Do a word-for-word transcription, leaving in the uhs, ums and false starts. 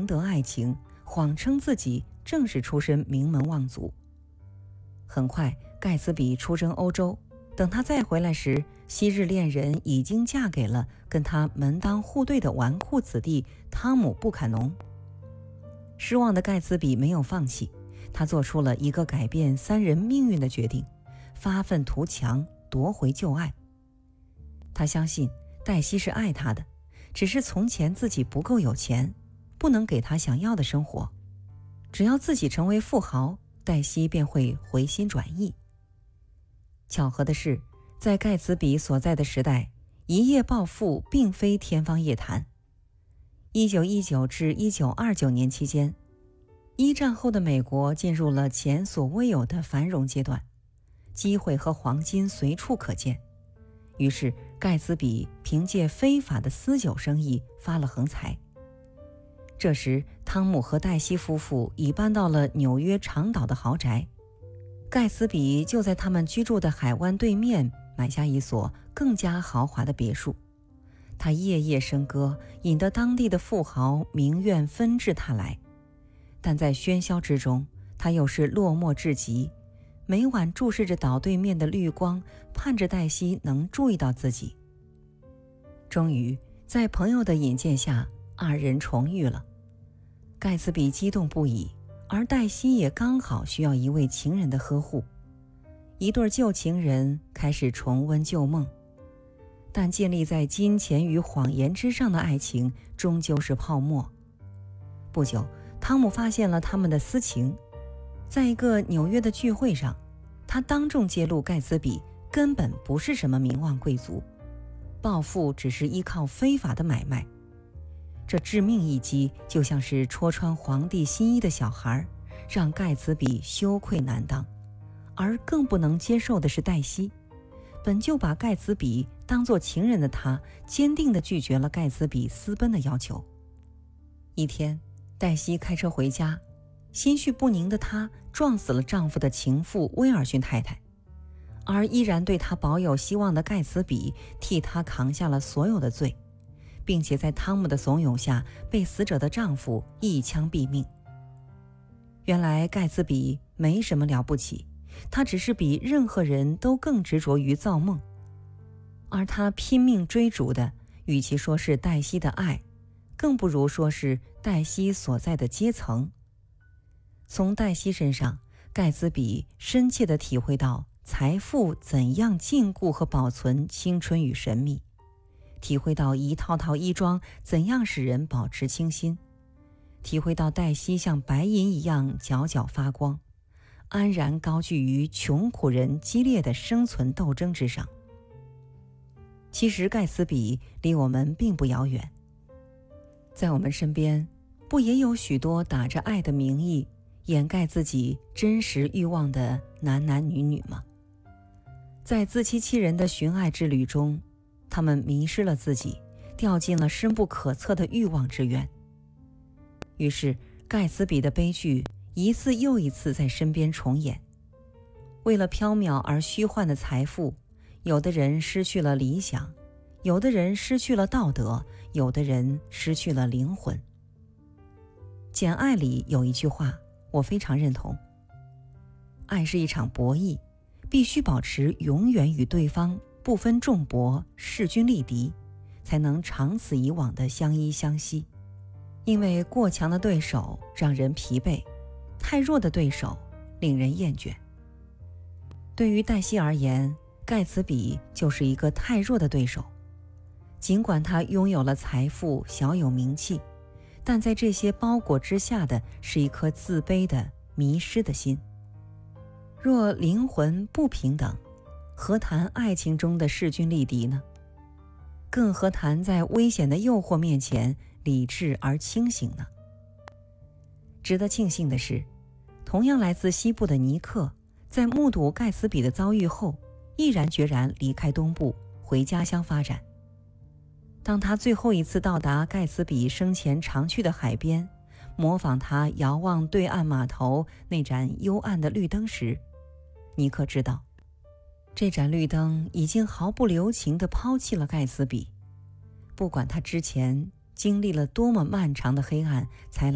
得爱情，谎称自己正是出身名门望族。很快，盖茨比出征欧洲，等他再回来时，昔日恋人已经嫁给了跟他门当户对的纨绔子弟汤姆·布坎农。失望的盖茨比没有放弃，他做出了一个改变三人命运的决定，发愤图强，夺回旧爱。他相信黛西是爱他的，只是从前自己不够有钱，不能给他想要的生活。只要自己成为富豪，黛西便会回心转意。巧合的是，在盖茨比所在的时代，一夜暴富并非天方夜谭。一九一九至一九二九年期间，一战后的美国进入了前所未有的繁荣阶段，机会和黄金随处可见。于是盖茨比凭借非法的私酒生意发了横财。这时汤姆和黛西夫妇已搬到了纽约长岛的豪宅，盖茨比就在他们居住的海湾对面买下一所更加豪华的别墅。他夜夜笙歌，引得当地的富豪名媛纷至沓来，但在喧嚣之中，他又是落寞至极，每晚注视着岛对面的绿光，盼着黛西能注意到自己。终于在朋友的引荐下，二人重遇了。盖茨比激动不已，而黛西也刚好需要一位情人的呵护。一对旧情人开始重温旧梦，但建立在金钱与谎言之上的爱情终究是泡沫。不久，汤姆发现了他们的私情。在一个纽约的聚会上，他当众揭露盖茨比根本不是什么名望贵族，暴富只是依靠非法的买卖。这致命一击就像是戳穿皇帝心意的小孩，让盖茨比羞愧难当。而更不能接受的是黛西，本就把盖茨比当作情人的她，坚定地拒绝了盖茨比私奔的要求。一天，黛西开车回家，心绪不宁的她撞死了丈夫的情妇威尔逊太太，而依然对她保有希望的盖茨比替她扛下了所有的罪，并且在汤姆的怂恿下被死者的丈夫一枪毙命。原来盖茨比没什么了不起，他只是比任何人都更执着于造梦，而他拼命追逐的，与其说是黛西的爱，更不如说是黛西所在的阶层。从黛西身上，盖茨比深切地体会到财富怎样禁锢和保存青春与神秘，体会到一套套衣装怎样使人保持清新，体会到黛西像白银一样皎皎发光，安然高踞于穷苦人激烈的生存斗争之上。其实盖茨比离我们并不遥远，在我们身边，不也有许多打着爱的名义掩盖自己真实欲望的男男女女吗？在自欺欺人的寻爱之旅中，他们迷失了自己，掉进了深不可测的欲望之渊。于是盖茨比的悲剧一次又一次在身边重演。为了缥缈而虚幻的财富，有的人失去了理想，有的人失去了道德，有的人失去了灵魂。简爱里有一句话我非常认同：爱是一场博弈，必须保持永远与对方不分众薄，势均力敌，才能长此以往的相依相惜。因为过强的对手让人疲惫，太弱的对手令人厌倦。对于黛西而言，盖茨比就是一个太弱的对手。尽管他拥有了财富，小有名气，但在这些包裹之下的是一颗自卑的迷失的心。若灵魂不平等，何谈爱情中的势均力敌呢？更何谈在危险的诱惑面前理智而清醒呢？值得庆幸的是，同样来自西部的尼克，在目睹盖茨比的遭遇后，毅然决然离开东部，回家乡发展。当他最后一次到达盖茨比生前常去的海边，模仿他遥望对岸码头那盏幽暗的绿灯时，尼克知道，这盏绿灯已经毫不留情地抛弃了盖茨比，不管他之前经历了多么漫长的黑暗，才